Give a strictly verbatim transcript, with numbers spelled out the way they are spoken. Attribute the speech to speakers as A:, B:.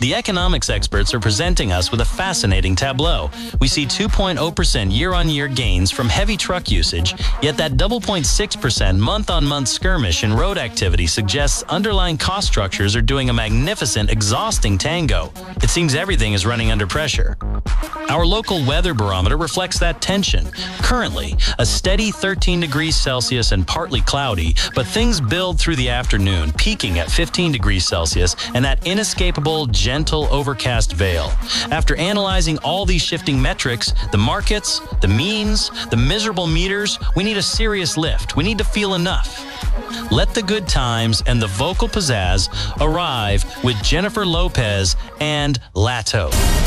A: The economics experts are presenting us with a fascinating tableau. We see two point zero percent year-on-year gains from heavy truck usage, yet that double zero point six percent month-on-month skirmish in road activity suggests underlying cost structures are doing a magnificent, exhausting tango. It seems everything is running under pressure. Our local weather barometer reflects that tension. Currently, a steady thirteen degrees Celsius and partly cloudy, but things build through the afternoon, peaking at fifteen degrees Celsius and that inescapable, gentle, overcast veil. After analyzing all these shifting metrics, the markets, the means, the miserable meters, we need a serious lift. We need to feel enough. Let the good times and the vocal pizzazz arrive with Jennifer Lopez and Lato.